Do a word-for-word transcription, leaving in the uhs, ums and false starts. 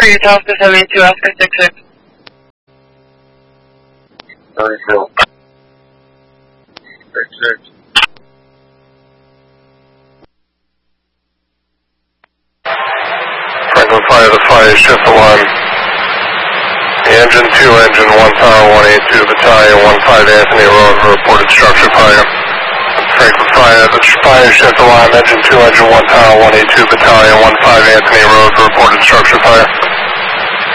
For Utah, seventy-two, Oscar six six. seventy-two. six six. Franklin Fire, the fire shift alarm. Engine two, engine one tower, one eighty-two battalion, one five Anthony Road for reported structure fire. Franklin Fire, the fire shift alarm, engine two, engine one tower, one eighty-two battalion, one five Anthony Road for reported structure fire.